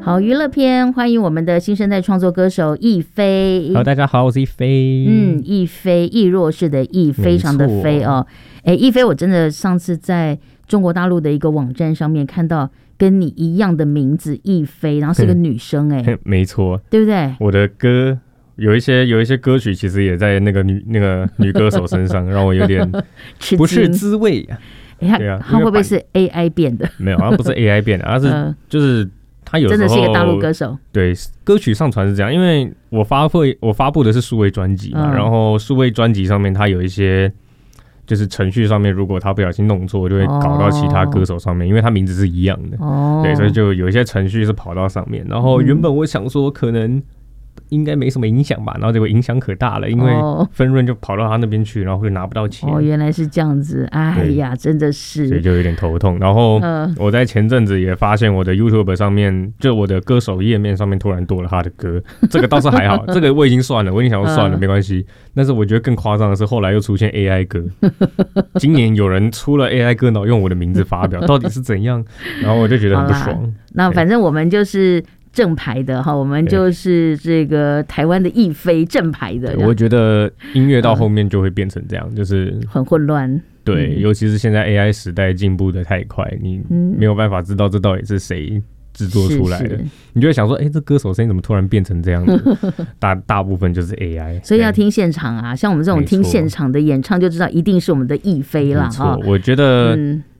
好，娱乐片，欢迎我们的新生代创作歌手亦菲。 Hello， 大家好，我是亦菲。 亦菲，亦若是的亦，非常的菲哦。亦菲，我真的上次在中国大陆的一个网站上面看到跟你一样的名字亦菲，然后是个女生没错， 对不对？ 我的歌有一些歌曲其实也在那个女歌手身上，让我有点不是滋味。 他会不会是 AI 变的？ 没有，它不是 AI 变的，它是就是他有时候真的是一个大陆歌手。 对，歌曲上传是这样，因为我发布的是数位专辑嘛，然后数位专辑上面它有一些就是程序上面，如果他不小心弄错，就会搞到其他歌手上面，因为他名字是一样的。对，所以就有一些程序是跑到上面。然后原本我想说可能应该没什么影响吧，然后结果影响可大了，因为分润就跑到他那边去，然后会拿不到钱。 原来是这样子，哎呀，真的是， 所以就有点头痛。然后我在前阵子也发现我的 YouTube 上面，就我的歌手页面上面突然多了他的歌，这个倒是还好，这个我已经算了，我已经想说算了，没关系。但是我觉得更夸张的是，后来又出现 AI 歌，今年有人出了 AI 歌，然后用我的名字发表，到底是怎样？然后我就觉得很不爽。 那反正我们就是正牌的哈，我们就是这个台湾的亦菲正牌的。 我觉得音乐到后面就会变成这样，就是很混乱。 对，尤其是现在 AI 时代进步的太快，你没有办法知道这到底是谁制作出来的，你就会想说，这歌手声音怎么突然变成这样子？大部分就是 AI， 所以要听现场啊。像我们这种听现场的演唱，就知道一定是我们的亦菲啦。 没错，我觉得，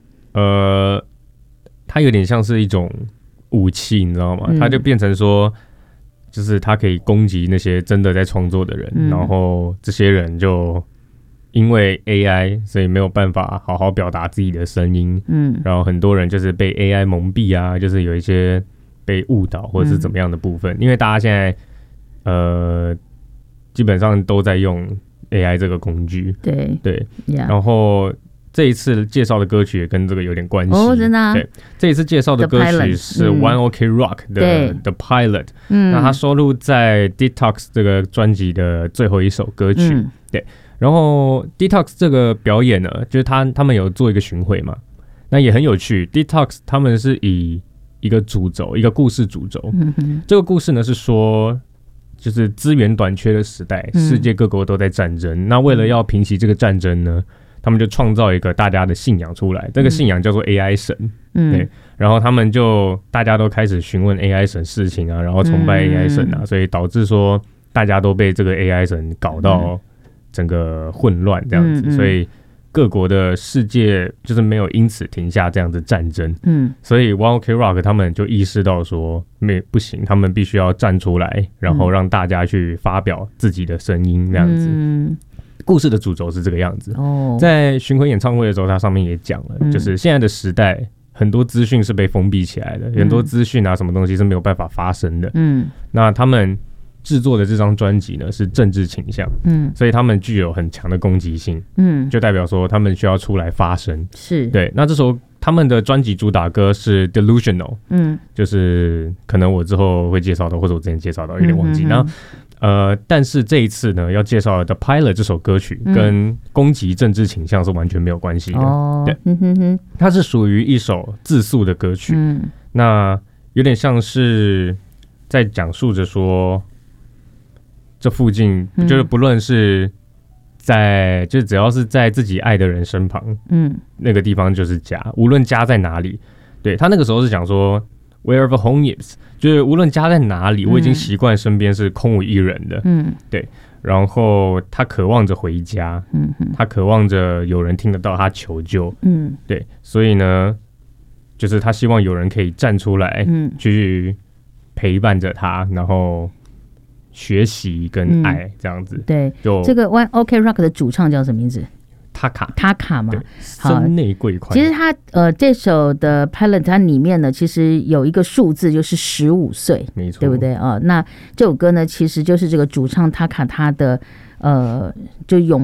它有点像是一种武器，你知道吗？它就变成说，就是它可以攻击那些真的在创作的人，然后这些人就因为 AI， 所以没有办法好好表达自己的声音，然后很多人就是被 AI 蒙蔽啊，就是有一些被误导或者是怎么样的部分，因为大家现在基本上都在用 AI 这个工具，对，然后这一次介绍的歌曲也跟这个有点关系真的啊。 对，这一次介绍的歌曲是 One OK Rock 的 The Pilot，那它收录在 Detox 这个专辑的最后一首歌曲，对。然后 Detox 这个表演呢，就是他们有做一个巡回嘛，那也很有趣。Detox 他们是以一个主轴，一个故事主轴，这个故事呢是说，就是资源短缺的时代，世界各国都在战争，那为了要平息这个战争呢，他们就创造一个大家的信仰出来，这个信仰叫做 AI 神，对，然后他们就大家都开始询问 AI 神事情啊，然后崇拜 AI 神啊，所以导致说大家都被这个 AI 神搞到整个混乱这样子，所以各国的世界就是没有因此停下这样的战争，所以 One OK Rock 他们就意识到说不行，他们必须要站出来，然后让大家去发表自己的声音这样子。故事的主轴是这个样子。在巡回演唱会的时候，它上面也讲了，就是现在的时代，很多资讯是被封闭起来的，很多资讯啊，什么东西是没有办法发生的。那他们制作的这张专辑呢是政治倾向，所以他们具有很强的攻击性，就代表说他们需要出来发声。是对。那这时候他们的专辑主打歌是 Delusional，就是可能我之后会介绍到，或者我之前介绍到，有点忘记。但是这一次呢，要介绍的 The Pilot 这首歌曲跟攻击政治倾向是完全没有关系的。对，它是属于一首自诉的歌曲，那有点像是在讲述着说，这附近就是不论是就只要是在自己爱的人身旁，那个地方就是家，无论家在哪里。对，他那个时候是讲说 wherever home is， 就是无论家在哪里，我已经习惯身边是空无一人的。对，然后他渴望着回家，他渴望着有人听得到他求救。对，所以呢，就是他希望有人可以站出来，去陪伴着他，然后学习跟爱这样子。 对，就这个 One OK Rock 的主唱叫什么名字？塔卡嘛， 森内贵宽。 其实他这首的 Pilot 它里面呢，其实有一个数字就是15岁，没错，对不对啊？那这首歌呢，其实就是这个主唱塔卡他的就永